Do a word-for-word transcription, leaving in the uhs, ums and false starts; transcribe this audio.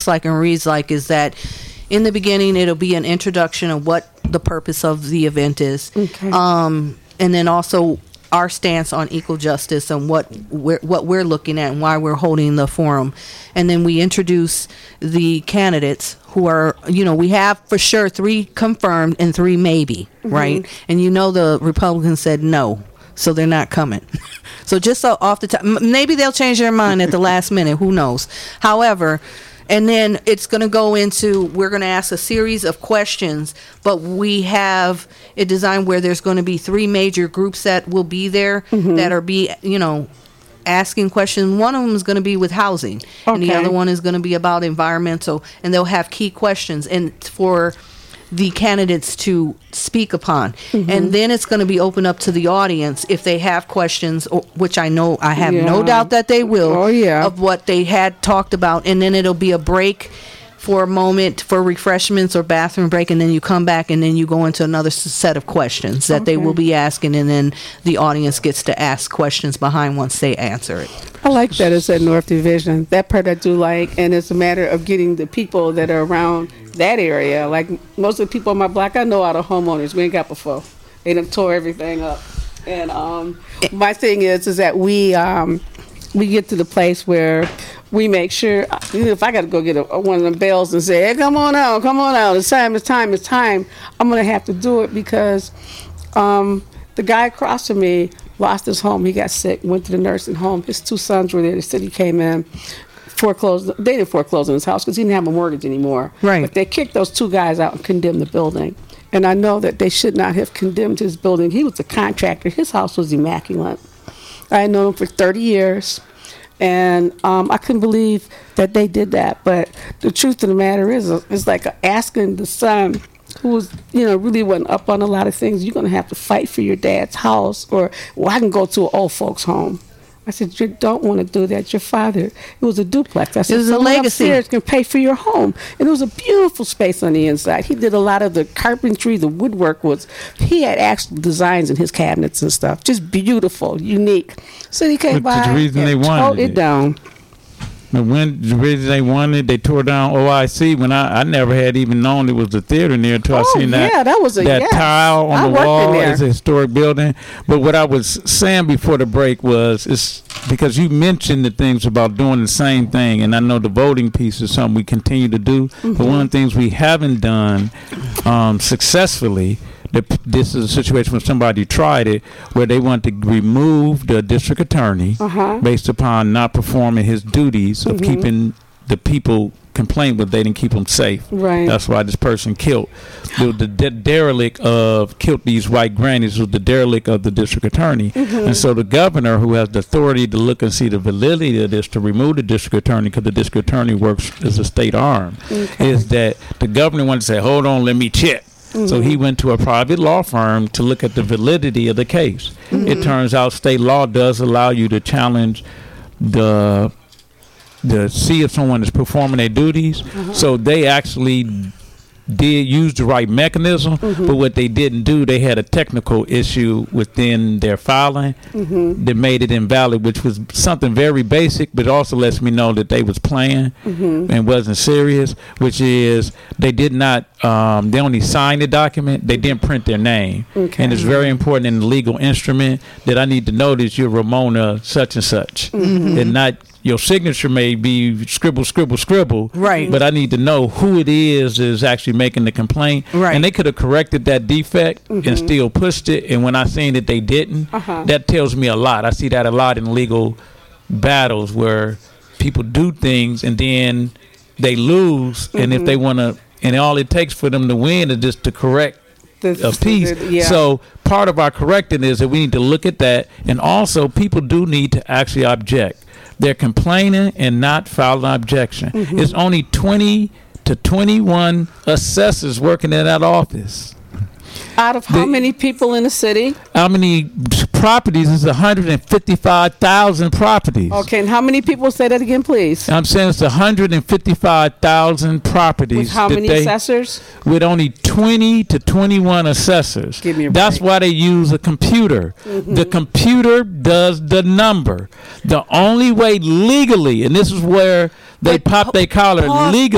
like and reads like is that in the beginning it'll be an introduction of what the purpose of the event is, okay. um, and then also our stance on equal justice and what we're, what we're looking at and why we're holding the forum. And then we introduce the candidates who are, you know, we have for sure three confirmed and three maybe, mm-hmm. right? And you know the Republicans said no, so they're not coming. So just so off the top, maybe they'll change their mind at the last minute, who knows. However, and then it's going to go into, we're going to ask a series of questions, but we have it designed where there's going to be three major groups that will be there mm-hmm. that are be, you know, asking questions. One of them is going to be with housing, okay. and the other one is going to be about environmental, and they'll have key questions and for the candidates to speak upon. Mm-hmm. And then it's going to be open up to the audience if they have questions, or, which I know I have yeah. no doubt that they will, oh, yeah. of what they had talked about. And then it'll be a break for a moment for refreshments or bathroom break, and then you come back and then you go into another set of questions that okay. they will be asking, and then the audience gets to ask questions behind once they answer it. I like that it's at North Division. That part I do like, and it's a matter of getting the people that are around that area. Like most of the people on my block, I know out of homeowners. We ain't got before. They done tore everything up. And um, my thing is, is that we um, we get to the place where we make sure, if I got to go get a, one of them bells and say, hey, come on out, come on out, it's time, it's time, it's time, I'm going to have to do it because um, the guy across from me lost his home. He got sick, went to the nursing home. His two sons were there. The city came in, foreclosed. They didn't foreclose on his house because he didn't have a mortgage anymore. Right. But they kicked those two guys out and condemned the building. And I know that they should not have condemned his building. He was a contractor. His house was immaculate. I had known him for thirty years. And um, I couldn't believe that they did that. But the truth of the matter is, it's like asking the son who was, you know, really wasn't up on a lot of things, you're going to have to fight for your dad's house, or, well, I can go to an old folks' home. I said, you don't want to do that. Your father, it was a duplex. I said, it was a legacy. Upstairs can pay for your home. And it was a beautiful space on the inside. He did a lot of the carpentry, the woodwork was, he had actual designs in his cabinets and stuff. Just beautiful, unique. So he came but by the reason and they tore wanted it it. down. But when the reason they wanted, they tore down O I C. When I, I never had even known there was a theater near until oh, I seen that. Yeah, that was a that yes. tile on I the worked wall. in there. It's a historic building. But what I was saying before the break was, it's because you mentioned the things about doing the same thing, and I know the voting piece is something we continue to do. Mm-hmm. But one of the things we haven't done um, successfully. The, this is a situation where somebody tried it, where they want to remove the district attorney uh-huh. based upon not performing his duties of mm-hmm. keeping the people complaint, but they didn't keep them safe. Right. That's why this person killed. The, the de- derelict of killed these white grannies was the derelict of the district attorney. Mm-hmm. And so the governor, who has the authority to look and see the validity of this, to remove the district attorney, because the district attorney works as a state arm, okay. is that the governor wanted to say, hold on, let me check. Mm-hmm. So he went to a private law firm to look at the validity of the case. Mm-hmm. It turns out state law does allow you to challenge the the see if someone is performing their duties. Uh-huh. So they actually did use the right mechanism, mm-hmm. but what they didn't do, they had a technical issue within their filing mm-hmm. that made it invalid, which was something very basic, but also lets me know that they was playing mm-hmm. and wasn't serious, which is they did not, um, they only signed the document, they didn't print their name. Okay. And it's very important in the legal instrument that I need to know that you're Ramona such and such, mm-hmm. and not your signature may be scribble, scribble, scribble. Right. But I need to know who it is is actually making the complaint. Right. And they could have corrected that defect mm-hmm. and still pushed it. And when I seen that they didn't, uh-huh. that tells me a lot. I see that a lot in legal battles where people do things and then they lose. Mm-hmm. And if they want to, and all it takes for them to win is just to correct a piece. Yeah. So part of our correcting is that we need to look at that. And also people do need to actually object. They're complaining and not filing an objection. Mm-hmm. It's only twenty to twenty-one assessors working in that office. Out of how the, many people in the city? How many properties? Is one hundred fifty-five thousand properties. Okay, and how many people? Say that again, please. I'm saying it's one hundred fifty-five thousand properties. With how many they, assessors? With only twenty to twenty-one assessors. Give me a That's break. why they use a computer. Mm-hmm. The computer does the number. The only way legally, and this is where they but, pop their collar, pause, legally.